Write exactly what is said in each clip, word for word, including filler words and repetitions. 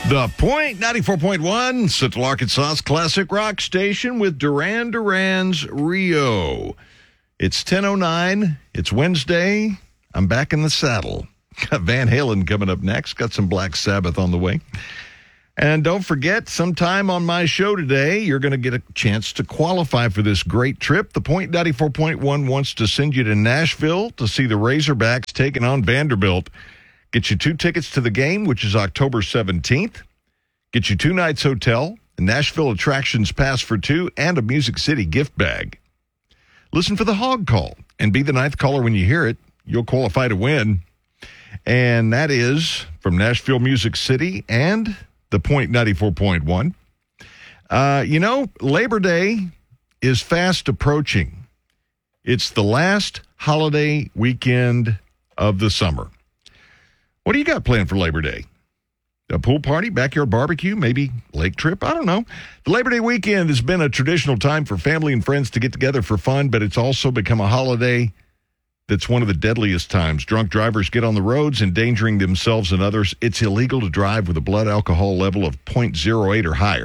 The Point, ninety-four point one, Central Arkansas's classic rock station with Duran Duran's Rio. It's ten oh nine. It's Wednesday. I'm back in the saddle. Got Van Halen coming up next. Got some Black Sabbath on the way. And don't forget, sometime on my show today, you're going to get a chance to qualify for this great trip. The Point ninety-four point one wants to send you to Nashville to see the Razorbacks taking on Vanderbilt. Get you two tickets to the game, which is October seventeenth. Get you two nights hotel, a Nashville Attractions pass for two, and a Music City gift bag. Listen for the hog call and be the ninth caller when you hear it. You'll qualify to win. And that is from Nashville Music City and the Point ninety-four point one. Uh, you know, Labor Day is fast approaching. It's the last holiday weekend of the summer. What do you got planned for Labor Day? A pool party, backyard barbecue, maybe lake trip? I don't know. The Labor Day weekend has been a traditional time for family and friends to get together for fun, but it's also become a holiday that's one of the deadliest times. Drunk drivers get on the roads, endangering themselves and others. It's illegal to drive with a blood alcohol level of point oh eight or higher.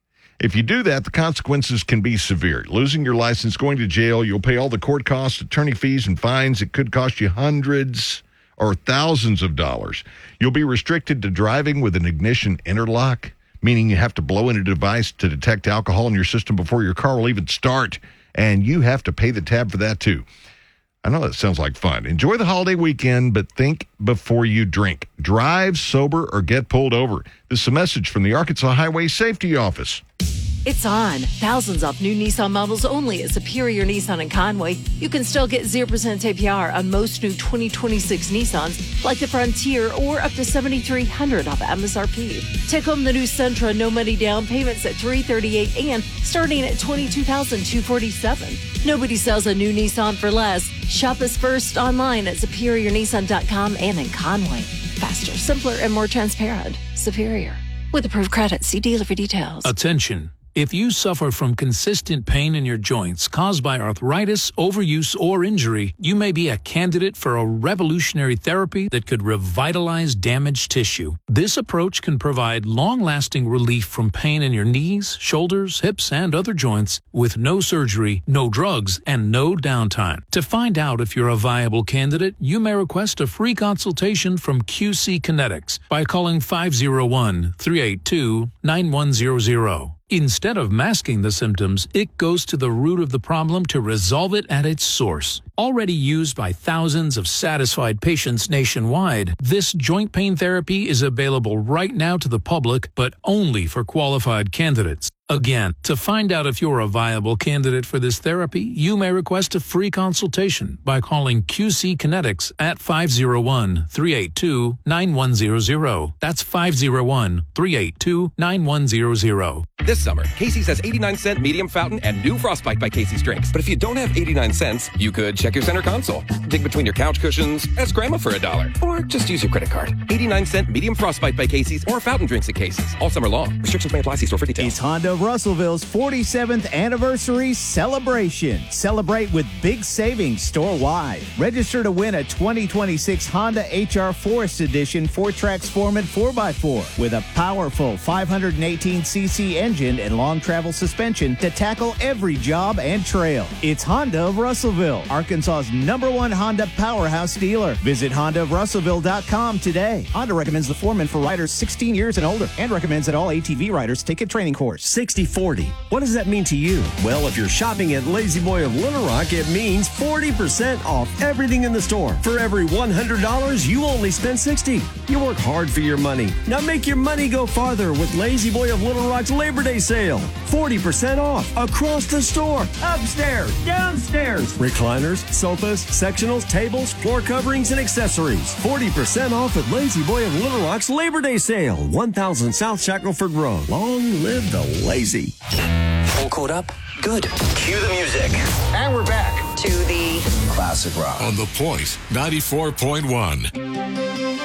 If you do that, the consequences can be severe. Losing your license, going to jail, you'll pay all the court costs, attorney fees, and fines. It could cost you hundreds or thousands of dollars. You'll be restricted to driving with an ignition interlock, meaning you have to blow in a device to detect alcohol in your system before your car will even start, and you have to pay the tab for that too. I know that sounds like fun. Enjoy the holiday weekend, but think before you drink. Drive sober or get pulled over. This is a message from the Arkansas Highway Safety Office. It's on. Thousands off new Nissan models only at Superior Nissan in Conway. You can still get zero percent A P R on most new twenty twenty-six Nissans, like the Frontier, or up to seven thousand three hundred dollars off M S R P. Take home the new Sentra, no money down, payments at three hundred thirty-eight dollars and starting at twenty-two thousand two hundred forty-seven dollars. Nobody sells a new Nissan for less. Shop us first online at superior nissan dot com and in Conway. Faster, simpler, and more transparent. Superior. With approved credit, see dealer for details. Attention. If you suffer from consistent pain in your joints caused by arthritis, overuse, or injury, you may be a candidate for a revolutionary therapy that could revitalize damaged tissue. This approach can provide long-lasting relief from pain in your knees, shoulders, hips, and other joints with no surgery, no drugs, and no downtime. To find out if you're a viable candidate, you may request a free consultation from Q C Kinetics by calling five oh one, three eight two, nine one zero zero. Instead of masking the symptoms, it goes to the root of the problem to resolve it at its source. Already used by thousands of satisfied patients nationwide, this joint pain therapy is available right now to the public, but only for qualified candidates. Again, to find out if you're a viable candidate for this therapy, you may request a free consultation by calling Q C Kinetics at five oh one, three eight two, nine one zero zero. That's five oh one, three eight two, nine one zero zero. This summer, Casey's has eighty-nine cent medium fountain and new Frostbite by Casey's drinks. But if you don't have eighty-nine cents, you could check your center console, dig between your couch cushions, ask grandma for a dollar, or just use your credit card. eighty-nine cent medium Frostbite by Casey's or fountain drinks at Casey's all summer long. Restrictions may apply. See store for details. It's Honda of Russellville's forty-seventh anniversary celebration. Celebrate with big savings store-wide. Register to win a twenty twenty-six Honda H R Forest Edition four-track Foreman four by four with a powerful five hundred eighteen c c engine and long travel suspension to tackle every job and trail. It's Honda of Russellville, Arkansas's number one Honda powerhouse dealer. Visit honda of russellville dot com today. Honda recommends the Foreman for riders sixteen years and older and recommends that all A T V riders take a training course. sixty forty. What does that mean to you? Well, if you're shopping at Lazy Boy of Little Rock, it means forty percent off everything in the store. For every one hundred dollars, you only spend sixty dollars. You work hard for your money. Now make your money go farther with Lazy Boy of Little Rock's Labor Day sale. forty percent off across the store. Upstairs, downstairs. Recliners, sofas, sectionals, tables, floor coverings, and accessories. forty percent off at Lazy Boy of Little Rock's Labor Day sale. one thousand South Shackelford Road. Long live the lazy. All caught up? Good. Cue the music. And we're back To the Classic rock. On The Point, ninety-four point one.